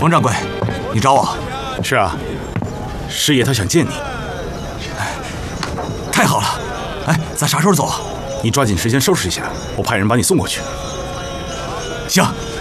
冯掌柜，你找我？ 是啊，师爷他想见你。 太好了！哎，咱啥时候走啊？ 你抓紧时间收拾一下，我派人把你送过去。 行。